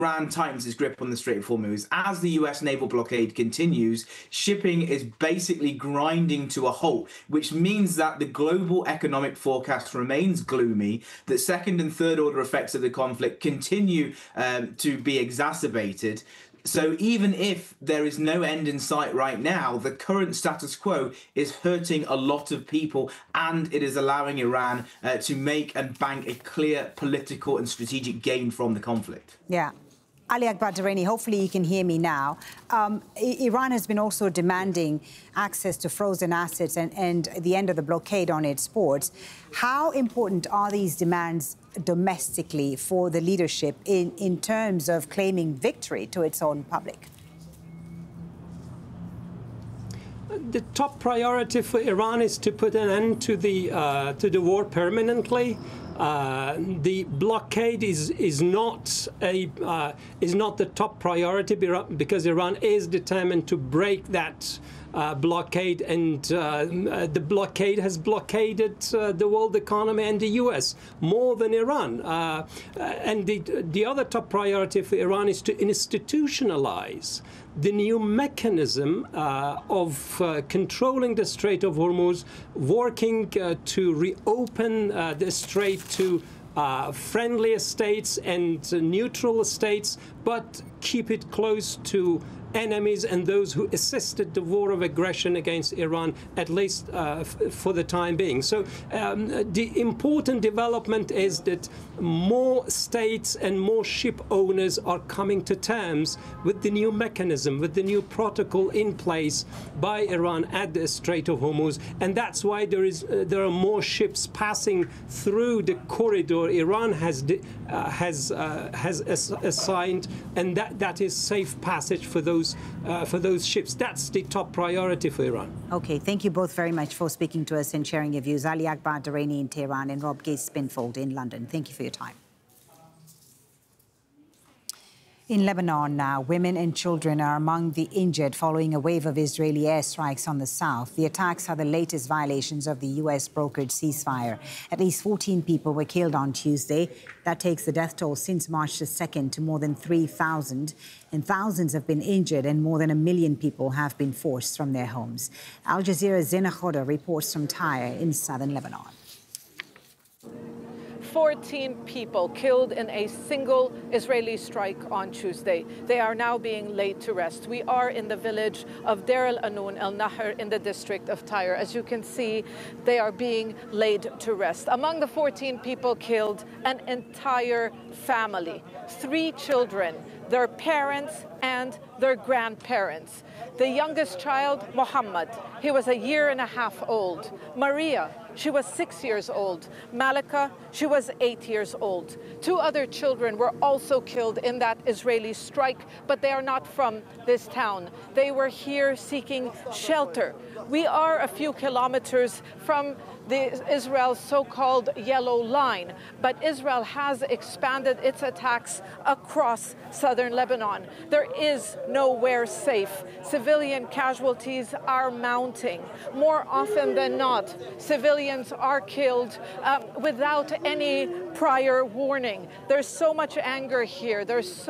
Iran tightens its grip on the Strait of Hormuz, as the US naval blockade continues, shipping is basically grinding to a halt, which means that the global economic forecast remains gloomy, that second and third order effects of the conflict continue to be exacerbated. So even if there is no end in sight right now, the current status quo is hurting a lot of people, and it is allowing Iran to make and bank a clear political and strategic gain from the conflict. Yeah. Ali Akbar Durrani, hopefully you can hear me now. Iran has been also demanding access to frozen assets and the end of the blockade on its ports. How important are these demands domestically for the leadership in terms of claiming victory to its own public? The top priority for Iran is to put an end to the war permanently. The blockade is not the top priority because Iran is determined to break that blockade, and the blockade has blockaded the world economy and the US more than Iran. And the other top priority for Iran is to institutionalize the new mechanism of controlling the Strait of Hormuz, working to reopen the strait to friendly states and neutral states, but keep it close to enemies and those who assisted the war of aggression against Iran, at least for the time being. So the important development is that more states and more ship owners are coming to terms with the new mechanism, with the new protocol in place by Iran at the Strait of Hormuz, and that's why there are more ships passing through the corridor Iran has assigned, and that is safe passage for those ships. That's the top priority for Iran. Okay, thank you both very much for speaking to us and sharing your views. Ali Akbar Durrani in Tehran and Rob Gase-Spinfold in London. Thank you for your time. In Lebanon now, women and children are among the injured following a wave of Israeli airstrikes on the south. The attacks are the latest violations of the US-brokered ceasefire. At least 14 people were killed on Tuesday. That takes the death toll since March the 2nd to more than 3,000. And thousands have been injured and more than 1 million people have been forced from their homes. Al Jazeera's Zena Khoda reports from Tyre in southern Lebanon. 14 people killed in a single Israeli strike on Tuesday. They are now being laid to rest. We are in the village of Deir el-Anoun el-Nahr in the district of Tyre. As you can see, they are being laid to rest. Among the 14 people killed, an entire family, 3 children, their parents and their grandparents. The youngest child, Muhammad, he was 1.5 years old. Maria, she was 6 years old. Malika, she was 8 years old. 2 other children were also killed in that Israeli strike, but they are not from this town. They were here seeking shelter. We are a few kilometers from Israel's so-called yellow line, but Israel has expanded its attacks across southern Lebanon. There is nowhere safe. Civilian casualties are mounting. More often than not, civilians are killed without any prior warning. There's so much anger here.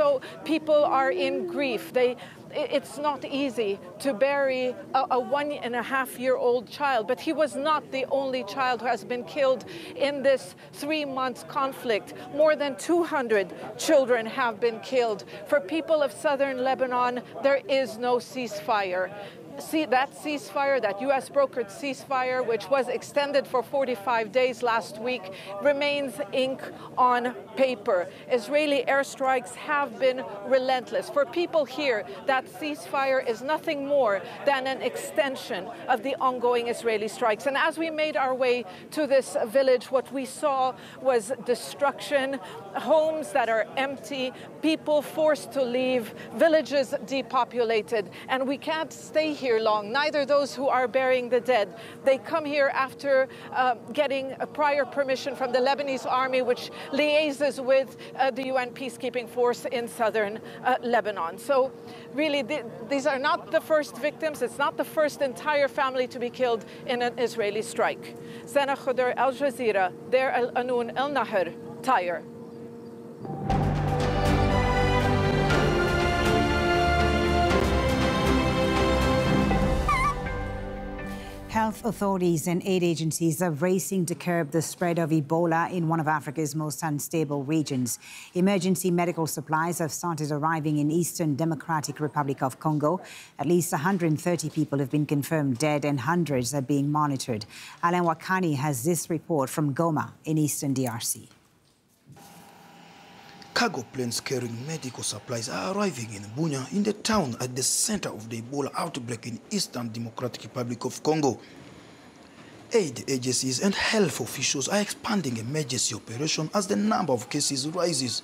People are in grief. It's not easy to bury a 1.5-year-old child, but he was not the only child who has been killed in this 3-month conflict. More than 200 children have been killed. For people of southern Lebanon, there is no ceasefire. That ceasefire, that US-brokered ceasefire, which was extended for 45 days last week, remains ink on paper. Israeli airstrikes have been relentless. For people here, that ceasefire is nothing more than an extension of the ongoing Israeli strikes. And as we made our way to this village, what we saw was destruction, homes that are empty, people forced to leave, villages depopulated, and we can't stay here long, neither those who are burying the dead. They come here after getting a prior permission from the Lebanese army, which liaises with the UN peacekeeping force in southern Lebanon. So really, these are not the first victims. It's not the first entire family to be killed in an Israeli strike. Zena Khoda, Al Jazeera, Deir el-Anoun el-Nahr, Tyre. Health authorities and aid agencies are racing to curb the spread of Ebola in one of Africa's most unstable regions. Emergency medical supplies have started arriving in Eastern Democratic Republic of Congo. At least 130 people have been confirmed dead and hundreds are being monitored. Alain Wakani has this report from Goma in Eastern DRC. Cargo planes carrying medical supplies are arriving in Bunia, in the town at the center of the Ebola outbreak in Eastern Democratic Republic of Congo. Aid agencies and health officials are expanding emergency operation as the number of cases rises.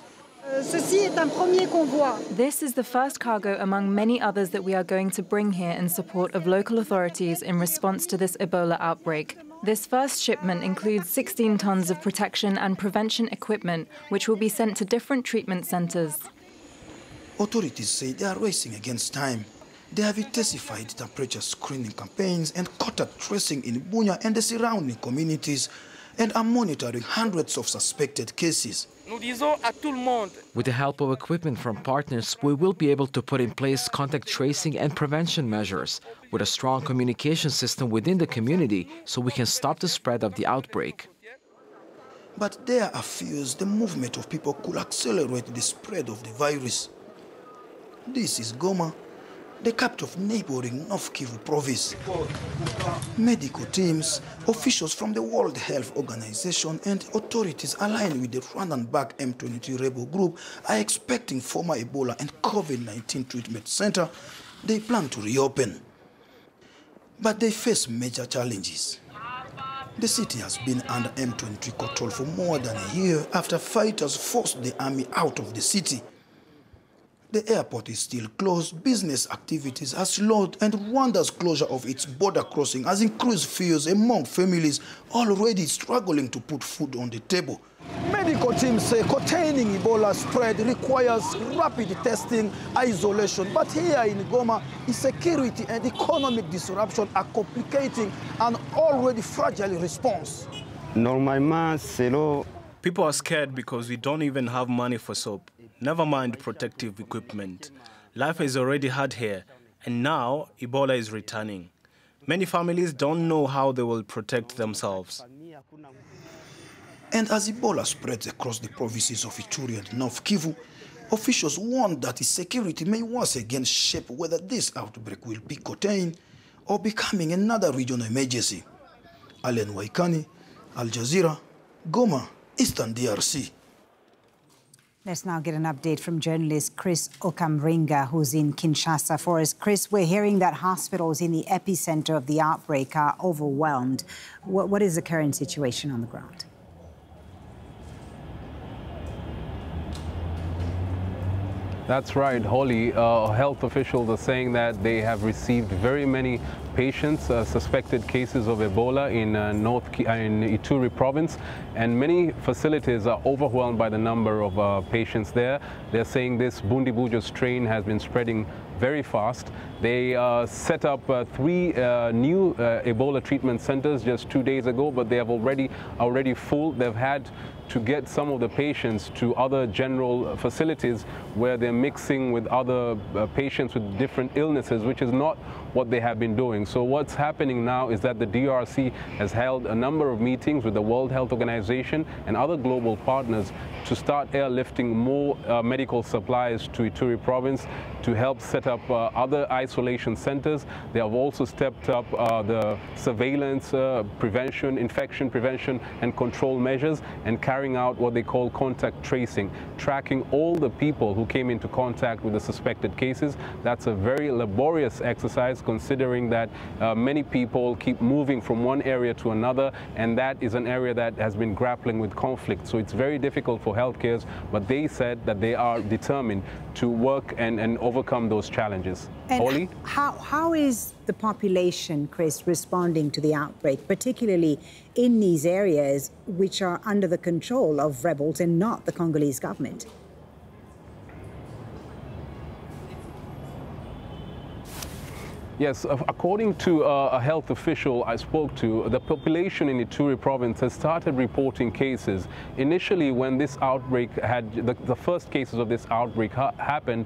This is the first cargo among many others that we are going to bring here in support of local authorities in response to this Ebola outbreak. This first shipment includes 16 tons of protection and prevention equipment, which will be sent to different treatment centers. Authorities say they are racing against time. They have intensified temperature screening campaigns and contact tracing in Bunia and the surrounding communities, and are monitoring hundreds of suspected cases. With the help of equipment from partners, we will be able to put in place contact tracing and prevention measures with a strong communication system within the community so we can stop the spread of the outbreak. But there are fears the movement of people could accelerate the spread of the virus. This is Goma, the capital of neighboring North Kivu province. Medical teams, officials from the World Health Organization and authorities aligned with the Rwandan-backed M23 rebel group are expecting former Ebola and COVID-19 treatment center they plan to reopen. But they face major challenges. The city has been under M23 control for more than a year after fighters forced the army out of the city. The airport is still closed, business activities are slowed, and Rwanda's closure of its border crossing has increased fears among families already struggling to put food on the table. Medical teams say containing Ebola spread requires rapid testing, isolation. But here in Goma, insecurity and economic disruption are complicating an already fragile response. People are scared because we don't even have money for soap. Never mind protective equipment. Life is already hard here, and now Ebola is returning. Many families don't know how they will protect themselves. And as Ebola spreads across the provinces of Ituri and North Kivu, officials warn that its security may once again shape whether this outbreak will be contained or becoming another regional emergency. Alain Wakani, Al Jazeera, Goma, Eastern DRC. Let's now get an update from journalist Chris Okamringa, who's in Kinshasa for us. Chris, we're hearing that hospitals in the epicenter of the outbreak are overwhelmed. What is the current situation on the ground? That's right, Holly. Health officials are saying that they have received very many patients, suspected cases of Ebola in Ituri province, and many facilities are overwhelmed by the number of patients there. They're saying this Bundibujo strain has been spreading very fast. They set up 3 new Ebola treatment centers just 2 days ago, but they have already full. They've had to get some of the patients to other general facilities where they're mixing with other patients with different illnesses, which is not what they have been doing. So what's happening now is that the DRC has held a number of meetings with the World Health Organization and other global partners to start airlifting more medical supplies to Ituri province to help set up other isolation centers. They have also stepped up the surveillance, prevention, infection prevention and control measures, and carrying out what they call contact tracing, tracking all the people who came into contact with the suspected cases. That's a very laborious exercise, considering that many people keep moving from one area to another, and that is an area that has been grappling with conflict. So it's very difficult for healthcare, but they said that they are determined to work and overcome those challenges. And Holly? How is the population, Chris, responding to the outbreak, particularly in these areas which are under the control of rebels and not the Congolese government? Yes, according to a health official I spoke to, the population in Ituri province has started reporting cases. Initially, when this outbreak had, the first cases of this outbreak happened,